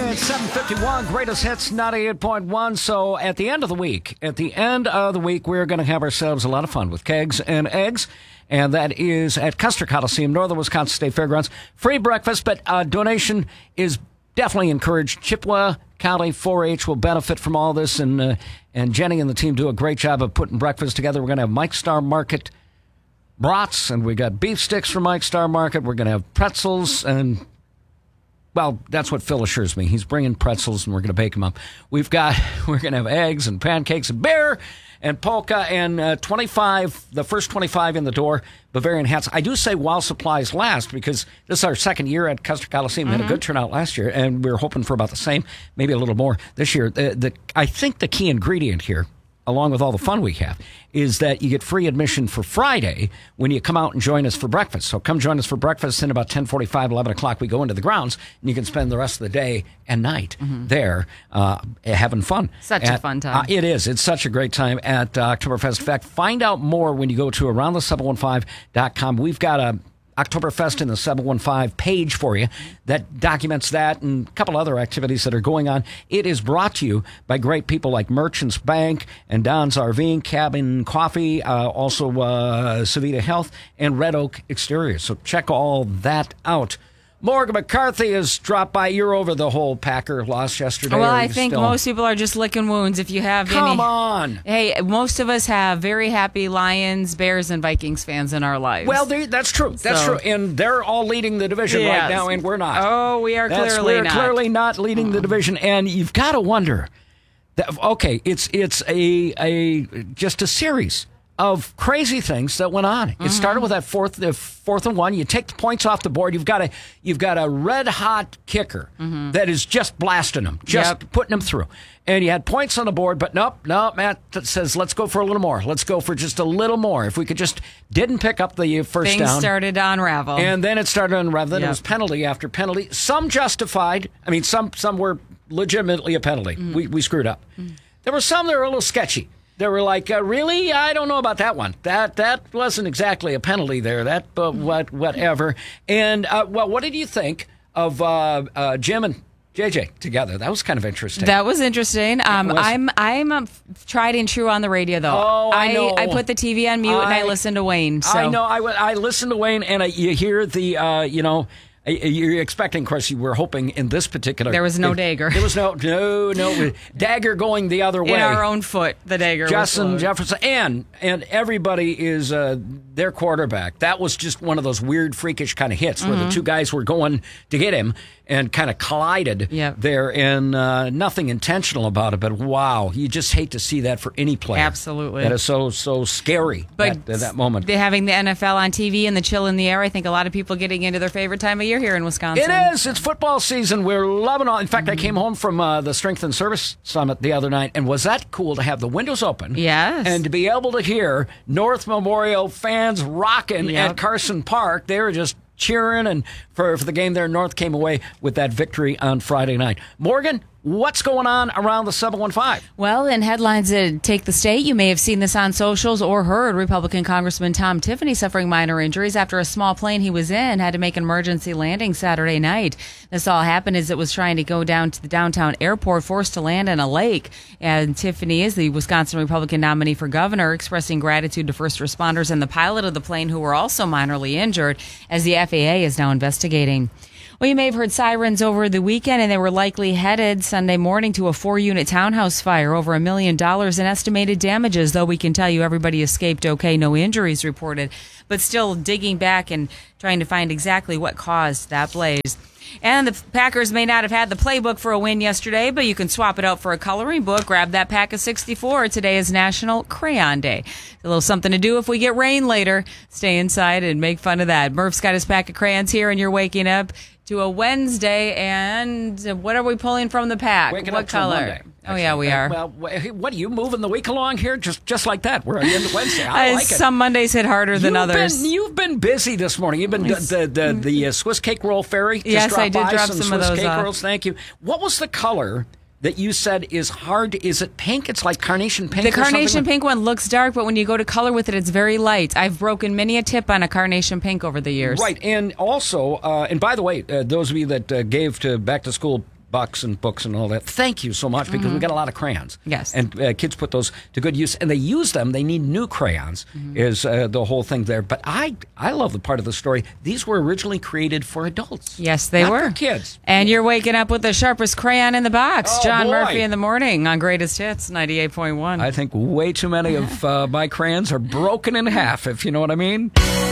It's 7:51, Greatest Hits 98.1. So at the end of the week, we're going to have ourselves a lot of fun with Kegs and Eggs. And that is at Custer Coliseum, Northern Wisconsin State Fairgrounds. Free breakfast, but donation is definitely encouraged. Chippewa County 4-H will benefit from all this, and Jenny and the team do a great job of putting breakfast together. We're going to have Mike Star Market brats, and we got beef sticks from Mike Star Market. We're going to have pretzels, and, well, that's what Phil assures me. He's bringing pretzels, and we're going to bake them up. We're going to have eggs and pancakes and beer and polka, and the first 25 in the door, Bavarian hats. I do say while supplies last, because this is our second year at Custer Coliseum. We had a good turnout last year, and we were hoping for about the same, maybe a little more this year. I think the key ingredient here, along with all the fun we have, is that you get free admission for Friday when you come out and join us for breakfast. So come join us for breakfast, and about 10:45, 11 o'clock, we go into the grounds, and you can spend the rest of the day and night there having fun. Such a fun time. It is. It's such a great time at Oktoberfest. In fact, find out more when you go to aroundthe715.com. We've got a Oktoberfest in the 715 page for you that documents that and a couple other activities that are going on. It is brought to you by great people like Merchants Bank and Don's RV, Cabin Coffee, also Savita Health, and Red Oak Exteriors. So check all that out. Morgan McCarthy has dropped by. You're over the whole Packer loss yesterday. Well, I think most people are just licking wounds if you have any. Come on. Hey, most of us have very happy Lions, Bears, and Vikings fans in our lives. Well, that's true. That's true. And they're all leading the division right now, and we're not. Oh, we're clearly not leading the division. And you've got to wonder, it's just a series of crazy things that went on. It started with that fourth and one. You take the points off the board. You've got a red hot kicker that is just blasting them, putting them through. And you had points on the board, but nope. Matt says, let's go for a little more. Let's go for just a little more. If we could just didn't pick up the first down. Things started to unravel. And then it started to unravel. Then it was penalty after penalty. Some justified. I mean, some were legitimately a penalty. We screwed up. There were some that were a little sketchy. They were like, really? I don't know about that one. That wasn't exactly a penalty there. Whatever. And, what did you think of Jim and JJ together? That was kind of interesting. That was interesting. I'm tried and true on the radio, though. Oh, I know. I put the TV on mute and I listen to Wayne. So. I know. I listen to Wayne, and you hear the, you're expecting, of course, you were hoping in this particular... There was no dagger. There was no dagger going the other way. In our own foot, the dagger Justin was Jefferson, and everybody is their quarterback. That was just one of those weird, freakish kind of hits where the two guys were going to get him and kind of collided there, and nothing intentional about it, but wow, you just hate to see that for any player. Absolutely. That is so scary, but that moment. Having the NFL on TV and the chill in the air, I think a lot of people getting into their favorite time of year here in Wisconsin. It is. It's football season. We're loving all. In fact, I came home from the Strength and Service Summit the other night, and was that cool to have the windows open? Yes. And to be able to hear North Memorial fans rocking at Carson Park. They were just cheering, and for the game there, North came away with that victory on Friday night. Morgan, what's going on around the 715? Well, in headlines that take the state, you may have seen this on socials or heard Republican Congressman Tom Tiffany suffering minor injuries after a small plane he was in had to make an emergency landing Saturday night. This all happened as it was trying to go down to the downtown airport, forced to land in a lake. And Tiffany is the Wisconsin Republican nominee for governor, expressing gratitude to first responders and the pilot of the plane, who were also minorly injured, as the FAA is now investigating. Well, you may have heard sirens over the weekend, and they were likely headed Sunday morning to a 4-unit townhouse fire. Over $1 million in estimated damages, though we can tell you everybody escaped okay, no injuries reported. But still digging back and trying to find exactly what caused that blaze. And the Packers may not have had the playbook for a win yesterday, but you can swap it out for a coloring book. Grab that pack of 64. Today is National Crayon Day. A little something to do if we get rain later. Stay inside and make fun of that. Murph's got his pack of crayons here, and you're waking up to a Wednesday, and what are we pulling from the pack? Waking what up color? Monday, oh, yeah, we are. Well, what are you moving the week along here? Just like that. We're on the end of Wednesday. I like it. Some Mondays hit harder than others. You've been busy this morning. You've been the Swiss Cake Roll Ferry. Yes, I did drop some of those Swiss cake off. rolls. Thank you. What was the color that you said is hard? Is it pink? It's like carnation pink. The carnation pink one looks dark, but when you go to color with it, it's very light. I've broken many a tip on a carnation pink over the years. Right, and also, and by the way, those of you that gave to back to school bucks and books and all that. Thank you so much, because we got a lot of crayons. Yes. And kids put those to good use, and they use them. They need new crayons is the whole thing there. But I love the part of the story. These were originally created for adults. Yes, they not were. for kids. And you're waking up with the sharpest crayon in the box. Oh, John boy. Murphy in the morning on Greatest Hits 98.1. I think way too many of my crayons are broken in half, if you know what I mean.